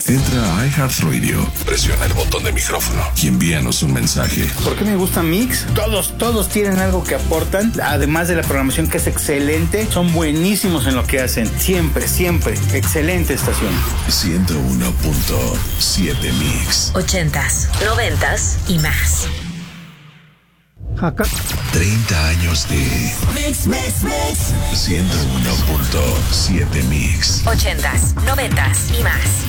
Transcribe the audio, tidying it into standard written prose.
Entra a iHeartRadio, presiona el botón de micrófono y envíanos un mensaje. ¿Por qué me gusta Mix? Todos tienen algo que aportan, además de la programación que es excelente, son buenísimos en lo que hacen. Siempre, excelente estación. 101.7 Mix. 80s, 90s y más. Acá. 30 años de Mix. 101.7 Mix. 80s, 90s y más.